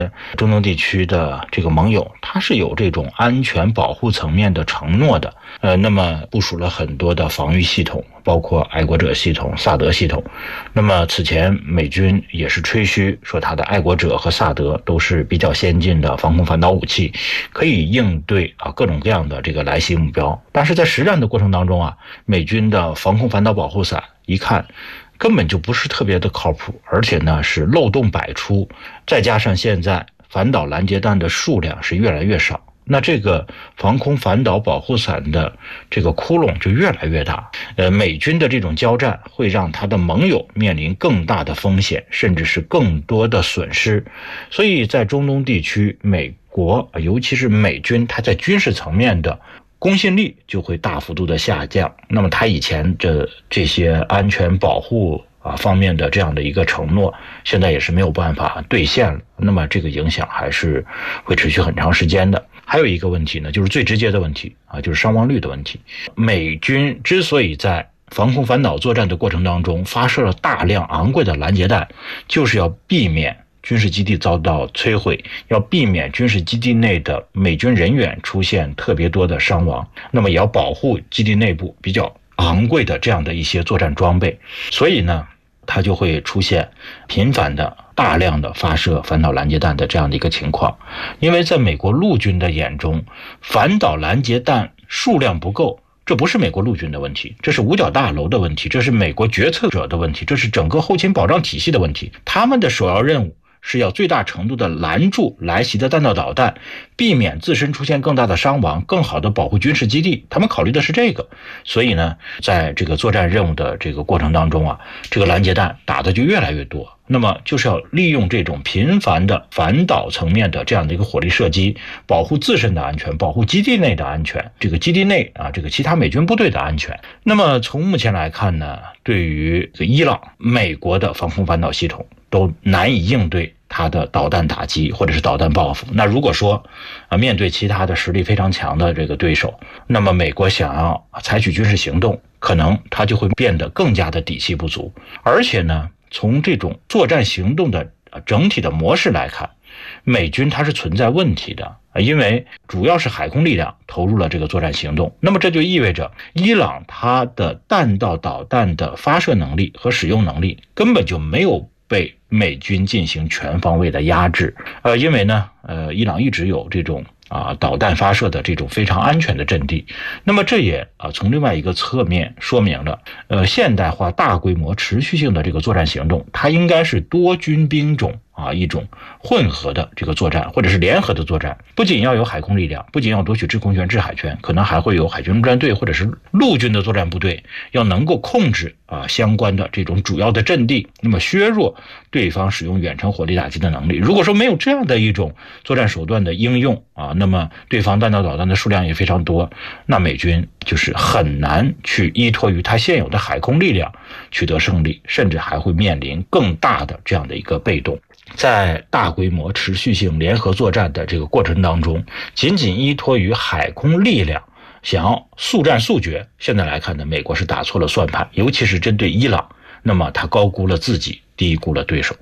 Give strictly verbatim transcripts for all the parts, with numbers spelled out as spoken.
中东地区的这个盟友，它是有这种安全保护层面的承诺的。呃，那么部署了很多的防御系统，包括爱国者系统、萨德系统。那么此前美军也是吹嘘说，它的爱国者和萨德都是比较先进的防空反导武器，可以应对啊各种各样的这个来袭目标。但是在实战的过程当中啊，美军的防空反导保护伞一看根本就不是特别的靠谱，而且呢是漏洞百出，再加上现在反导拦截弹的数量是越来越少，那这个防空反导保护伞的这个窟窿就越来越大。呃，美军的这种交战会让他的盟友面临更大的风险，甚至是更多的损失。所以在中东地区，美国尤其是美军，它在军事层面的公信力就会大幅度的下降。那么他以前的这些安全保护啊方面的这样的一个承诺，现在也是没有办法兑现了。那么这个影响还是会持续很长时间的。还有一个问题呢，就是最直接的问题啊，就是伤亡率的问题。美军之所以在防空反导作战的过程当中发射了大量昂贵的拦截弹，就是要避免军事基地遭到摧毁，要避免军事基地内的美军人员出现特别多的伤亡，那么也要保护基地内部比较昂贵的这样的一些作战装备。所以呢，它就会出现频繁的大量的发射反导拦截弹的这样的一个情况。因为在美国陆军的眼中，反导拦截弹数量不够，这不是美国陆军的问题，这是五角大楼的问题，这是美国决策者的问题，这是整个后勤保障体系的问题。他们的首要任务是要最大程度的拦住来袭的弹道导弹，避免自身出现更大的伤亡，更好的保护军事基地。他们考虑的是这个。所以呢，在这个作战任务的这个过程当中啊，这个拦截弹打的就越来越多。那么就是要利用这种频繁的反导层面的这样的一个火力射击，保护自身的安全，保护基地内的安全，这个基地内啊，这个其他美军部队的安全。那么从目前来看呢，对于伊朗，美国的防空反导系统都难以应对它的导弹打击或者是导弹报复。那如果说啊，面对其他的实力非常强的这个对手，那么美国想要采取军事行动，可能它就会变得更加的底气不足。而且呢，从这种作战行动的整体的模式来看，美军它是存在问题的，因为主要是海空力量投入了这个作战行动。那么这就意味着伊朗它的弹道导弹的发射能力和使用能力根本就没有被美军进行全方位的压制。呃，因为呢，呃，伊朗一直有这种啊导弹发射的这种非常安全的阵地。那么这也啊从另外一个侧面说明了，呃，现代化大规模持续性的这个作战行动，它应该是多军兵种啊一种混合的这个作战，或者是联合的作战。不仅要有海空力量，不仅要夺取制空权、制海权，可能还会有海军陆战队或者是陆军的作战部队，要能够控制啊相关的这种主要的阵地，那么削弱对方使用远程火力打击的能力。如果说没有这样的一种作战手段的应用啊，那么对方弹道导弹的数量也非常多，那美军就是很难去依托于它现有的海空力量取得胜利，甚至还会面临更大的这样的一个被动。在大规模持续性联合作战的这个过程当中，仅仅依托于海空力量想要速战速决，现在来看呢，美国是打错了算盘，尤其是针对伊朗，那么他高估了自己，低估了对手。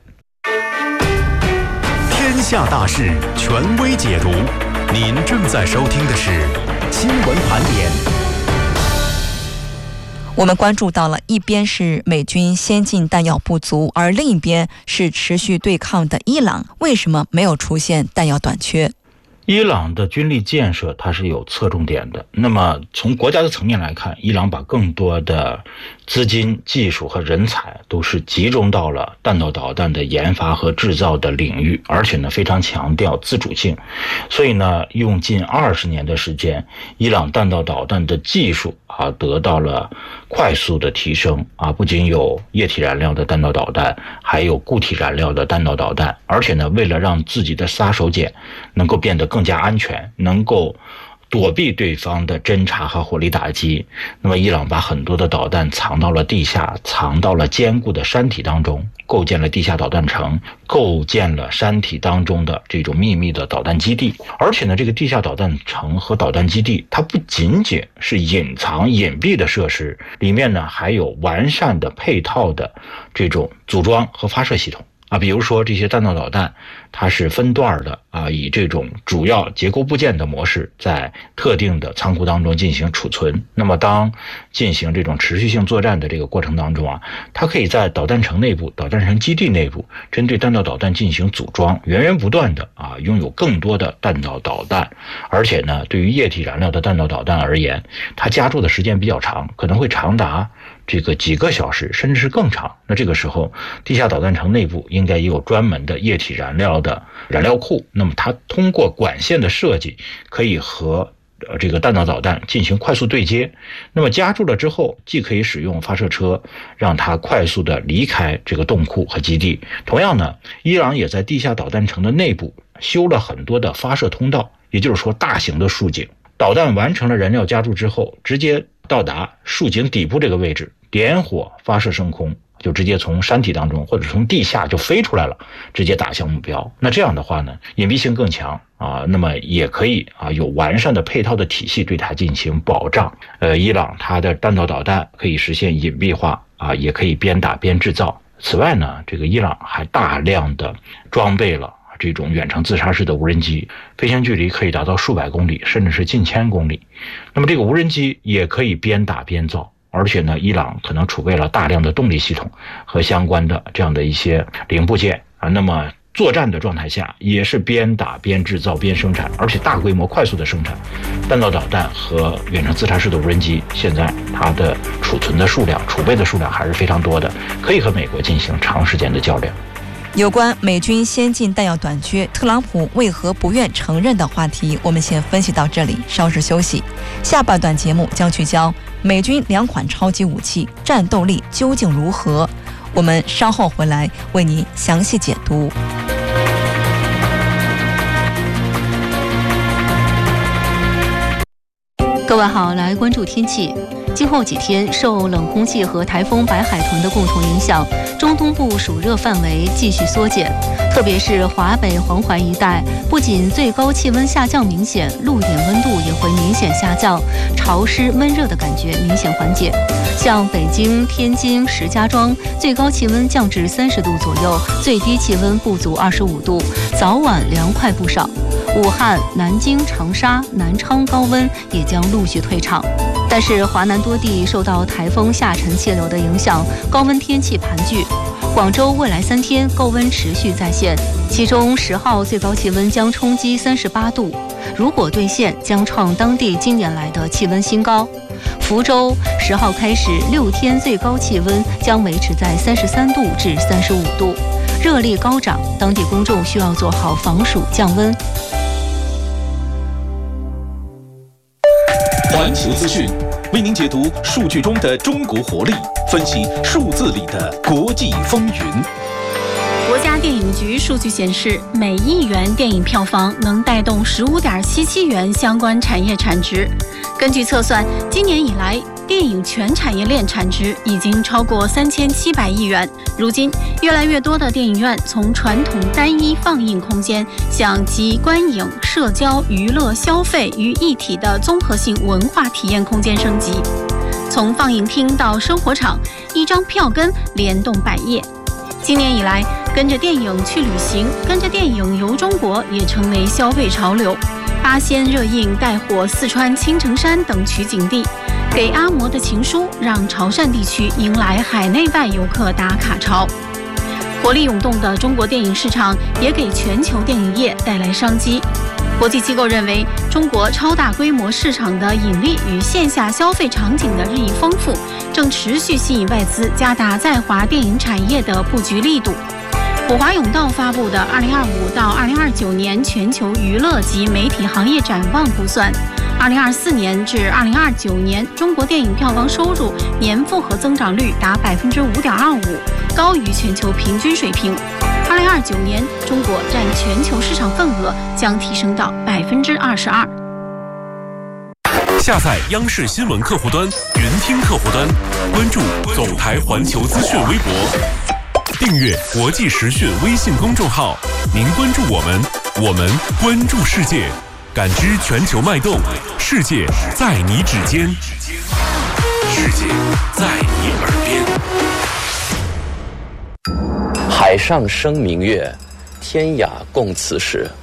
天下大事，权威解读。您正在收听的是新闻盘点。 我们关注到了，一边是美军先进弹药不足，而另一边是持续对抗的伊朗，为什么没有出现弹药短缺？ 伊朗的军力建设它是有侧重点的。那么从国家的层面来看，伊朗把更多的资金、技术和人才都是集中到了弹道导弹的研发和制造的领域，而且呢非常强调自主性。所以呢，用近二十年的时间，伊朗弹道导弹的技术啊得到了快速的提升啊，不仅有液体燃料的弹道导弹，还有固体燃料的弹道导弹。而且呢，为了让自己的杀手锏能够变得更加安全，能够躲避对方的侦察和火力打击，那么伊朗把很多的导弹藏到了地下，藏到了坚固的山体当中，构建了地下导弹城，构建了山体当中的这种秘密的导弹基地。而且呢，这个地下导弹城和导弹基地，它不仅仅是隐藏隐蔽的设施，里面呢还有完善的配套的这种组装和发射系统。 啊，比如说这些弹道导弹，它是分段的啊，以这种主要结构部件的模式，在特定的仓库当中进行储存。那么当进行这种持续性作战的这个过程当中啊，它可以在导弹城内部、导弹城基地内部，针对弹道导弹进行组装，源源不断的啊，拥有更多的弹道导弹。而且呢，对于液体燃料的弹道导弹而言，它加注的时间比较长，可能会长达这个几个小时，甚至是更长。那这个时候，地下导弹城内部应该也有专门的液体燃料的燃料库。那么它通过管线的设计，可以和呃这个弹道导弹进行快速对接。那么加注了之后，既可以使用发射车让它快速的离开这个洞库和基地。同样呢，伊朗也在地下导弹城的内部修了很多的发射通道，也就是说大型的竖井。导弹完成了燃料加注之后，直接到达竖井底部这个位置，点火发射升空，就直接从山体当中或者从地下就飞出来了，直接打向目标。那这样的话呢，隐蔽性更强啊，那么也可以啊有完善的配套的体系对它进行保障。呃，伊朗它的弹道导弹可以实现隐蔽化啊，也可以边打边制造。此外呢，这个伊朗还大量的装备了这种远程自杀式的无人机，飞行距离可以达到数百公里，甚至是近千公里。那么这个无人机也可以边打边造，而且呢，伊朗可能储备了大量的动力系统和相关的这样的一些零部件啊。那么作战的状态下，也是边打边制造边生产，而且大规模快速的生产。弹道导弹和远程自杀式的无人机，现在它的储存的数量、储备的数量还是非常多的，可以和美国进行长时间的较量。 有关美军先进弹药短缺，特朗普为何不愿承认的话题，我们先分析到这里，稍事休息。下半段节目将聚焦美军两款超级武器战斗力究竟如何，我们稍后回来为您详细解读。 各位好，来关注天气。今后几天受冷空气和台风白海豚的共同影响，中东部暑热范围继续缩减，特别是华北黄淮一带，不仅最高气温下降明显，陆点温度也会明显下降，潮湿闷热的感觉明显缓解。像北京、天津、石家庄，最高气温降至三十度左右，最低气温不足二十五度，早晚凉快不少。武汉、南京、长沙、南昌高温也将陆续退场。但是华南多地受到台风下沉气流的影响，高温天气盘踞。广州未来三天高温持续再现，其中十号最高气温将冲击三十八度，如果兑现，将创当地今年来的气温新高。福州十号开始六天最高气温将维持在三十三度至三十五度，热力高涨，当地公众需要做好防暑降温。 环球资讯为您解读数据中的中国活力，分析数字里的国际风云。 国家电影局数据显示，每亿元电影票房能带动十五点七七元相关产业产值。根据测算，今年以来，电影全产业链产值已经超过三千七百亿元。如今，越来越多的电影院从传统单一放映空间向集观影、社交、娱乐、消费于一体的综合性文化体验空间升级。从放映厅到生活场，一张票根联动百业。今年以来，跟着电影去旅行，跟着电影游中国也成为消费潮流。八仙热映带火四川青城山等取景地，给阿嬷的情书让潮汕地区迎来海内外游客打卡潮。活力涌动的中国电影市场也给全球电影业带来商机。国际机构认为，中国超大规模市场的引力与线下消费场景的日益丰富，正持续吸引外资加大在华电影产业的布局力度。普华永道发布的二零二五到二零二九年全球娱乐及媒体行业展望估算，二零二四年至二零二九年中国电影票房收入年复合增长率达百分之五点二五，高于全球平均水平。二零二九年，中国占全球市场份额将提升到百分之二十二。 下载央视新闻客户端、云听客户端，关注总台环球资讯微博。订阅国际时讯微信公众号，您关注我们，我们关注世界，感知全球脉动，世界在你指尖，世界在你耳边。 海上生明月，天涯共此时。